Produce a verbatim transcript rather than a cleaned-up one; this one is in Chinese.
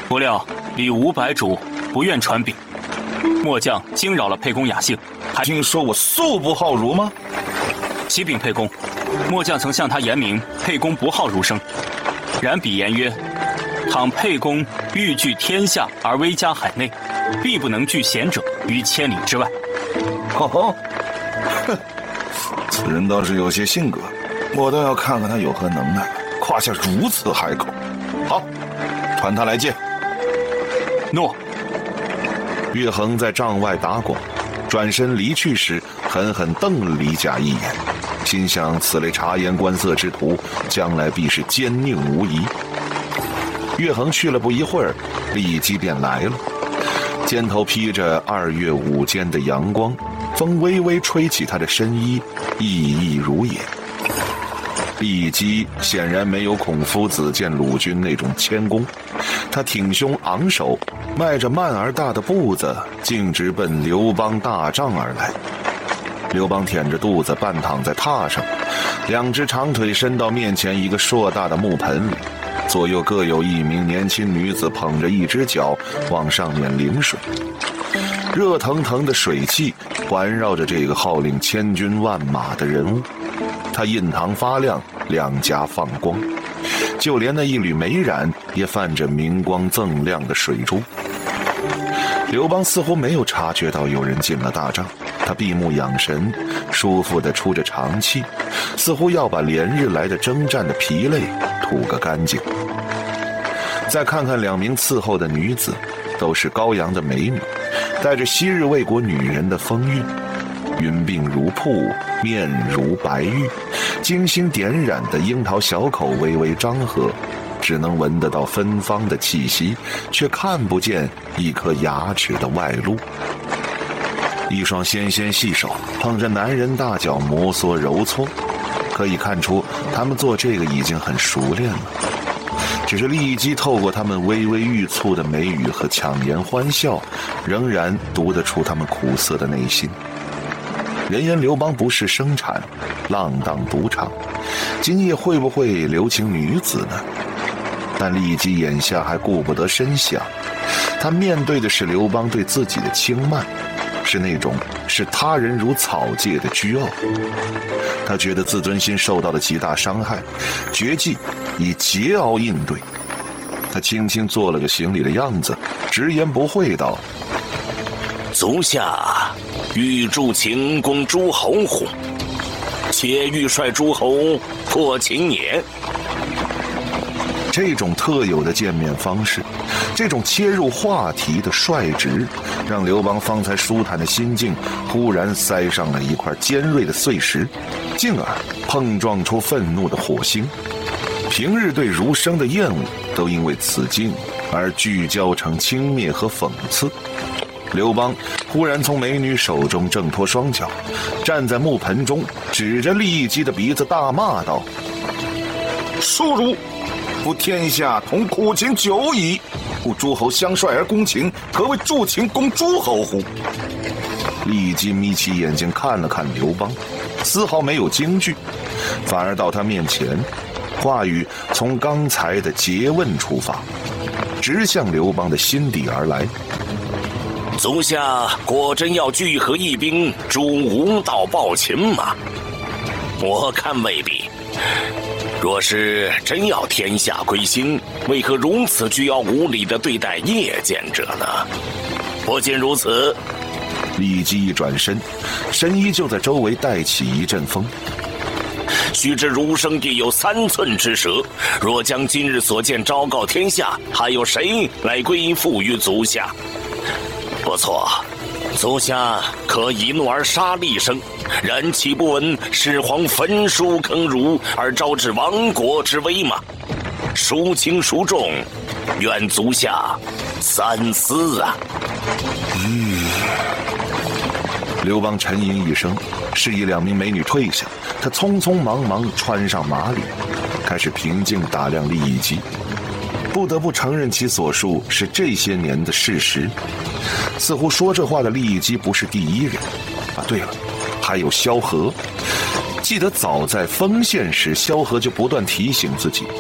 不料李五百主不愿传禀，末将惊扰了沛公雅兴，还听说我素不好儒吗？ 启禀沛公，末将曾向他言明沛公不好儒生，然彼言曰：倘沛公欲据天下而威加海内，必不能拒贤者于千里之外。 哦，哼，此人倒是有些性格，我倒要看看他有何能耐，夸下如此海口。好，传他来见。 诺。 岳衡在帐外打广，转身离去时，狠狠瞪了李甲一眼，心想此类察言观色之徒，将来必是奸佞无疑。岳衡去了不一会儿，李基便来了，肩头披着二月午间的阳光，风微微吹起他的身衣，熠熠如也。李基显然没有孔夫子见鲁军那种谦恭，他挺胸昂首，迈着慢而大的步子，径直奔刘邦大帐而来。刘邦舔着肚子半躺在榻上，两只长腿伸到面前一个硕大的木盆里，左右各有一名年轻女子捧着一只脚往上面淋水。热腾腾的水汽环绕着这个号令千军万马的人物，他印堂发亮，两颊放光，就连那一缕眉染也泛着明光锃亮的水珠。刘邦似乎没有察觉到有人进了大帐，他闭目养神，舒服地出着长气，似乎要把连日来的征战的疲累吐个干净。再看看两名伺候的女子，都是高阳的美女，带着昔日魏国女人的风韵，云鬓如瀑，面如白玉，精心点染的樱桃小口微微张合，只能闻得到芬芳的气息，却看不见一颗牙齿的外露。一双纤纤细手碰着男人大脚摩挲揉搓，可以看出他们做这个已经很熟练了。只是立即透过他们微微欲蹙的眉宇和强颜欢笑，仍然读得出他们苦涩的内心。人言刘邦不是生产，浪荡赌场，今夜会不会留情女子呢？但骊姬眼下还顾不得深想，他面对的是刘邦对自己的轻慢，是那种视他人如草芥的倨傲。他觉得自尊心受到了极大伤害，决计以桀骜应对。他轻轻做了个行礼的样子，直言不讳道： 足下欲助秦攻诸侯乎？且欲率诸侯破秦也。 这种特有的见面方式，这种切入话题的率直，让刘邦方才舒坦的心境忽然塞上了一块尖锐的碎石，进而碰撞出愤怒的火星。平日对儒生的厌恶都因为此境而聚焦成轻蔑和讽刺。刘邦忽然从美女手中挣脱双脚，站在木盆中，指着骊姬的鼻子大骂道： 庶儒，夫天下同苦秦久矣，故诸侯相率而攻秦，何谓助秦攻诸侯乎？ 骊姬眯起眼睛看了看刘邦，丝毫没有惊惧，反而到他面前，话语从刚才的诘问出发，直向刘邦的心底而来。 足下果真要聚合义兵，助无道暴秦吗？我看未必。若是真要天下归心，为何如此倨傲无礼地对待夜见者呢？不仅如此， 骊姬一转身，身衣就在周围带起一阵风。 须知儒生地有三寸之舌，若将今日所见昭告天下，还有谁来归附于足下？不错，足下可以怒而杀厉声，然岂不闻始皇焚书坑儒，而招致亡国之危吗？孰轻孰重，愿足下三思啊！ 嗯。刘邦沉吟一声，示意两名美女退下，他匆匆忙忙穿上马履，开始平静打量骊姬。不得不承认其所述是这些年的事实。似乎说这话的骊姬不是第一人啊！对了，还有萧何。记得早在丰县时，萧何就不断提醒自己，